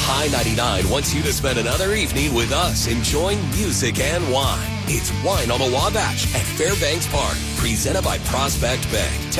High 99 wants you to spend another evening with us enjoying music and wine. It's Wine on the Wabash at Fairbanks Park, presented by Prospect Bank.